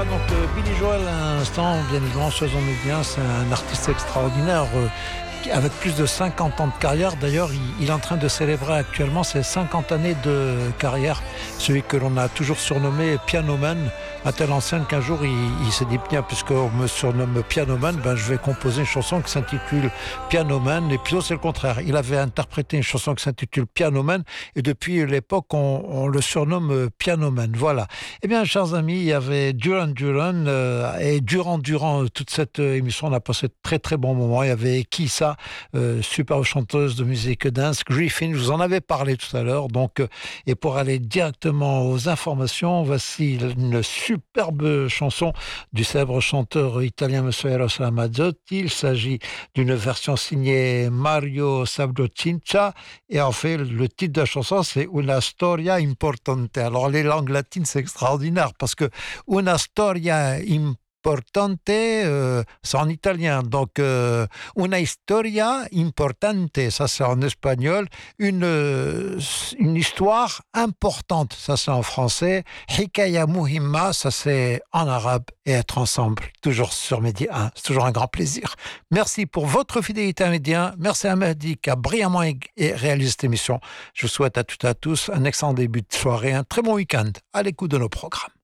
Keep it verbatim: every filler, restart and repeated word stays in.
donc euh, Billy Joel à l'instant, bien évidemment, soyons-nous bien, c'est un artiste extraordinaire euh, qui- avec plus de cinquante ans de carrière. D'ailleurs, il, il est en train de célébrer actuellement ses cinquante années de carrière, celui que l'on a toujours surnommé Pianoman, à telle enseigne qu'un jour il, il s'est dit bien, puisqu'on me surnomme Pianoman, ben, je vais composer une chanson qui s'intitule Pianoman. Et puis c'est le contraire, il avait interprété une chanson qui s'intitule Pianoman, et depuis l'époque on, on le surnomme euh, Pianoman. Voilà. Eh bien, chers amis, il y avait Duran Duran euh, et Durand Durand. euh, Toute cette euh, émission, on a passé de très très bons moments. Il y avait Kissa, euh, superbe chanteuse de musique dance, Griffin, je vous en avais parlé tout à l'heure. Donc, euh, et pour aller directement aux informations, voici une superbe chanson du célèbre chanteur italien Monsieur Eros Ramazzotti. Il s'agit d'une version signée Mario Sabrocincha. Et en fait, le titre de la chanson, c'est Una storia importante. Alors, les langues latines, c'est extraordinaire parce que Una storia importante, euh, c'est en italien. Donc, euh, Una historia importante, ça c'est en espagnol. Une, euh, une histoire importante, ça c'est en français. Hikaya muhimma, ça c'est en arabe. Et être ensemble, toujours sur Midi un, c'est toujours un grand plaisir. Merci pour votre fidélité à Midi un. Merci à Mahdi qui a brillamment é- é- réalisé cette émission. Je vous souhaite à toutes et à tous un excellent début de soirée, un très bon week-end à l'écoute de nos programmes.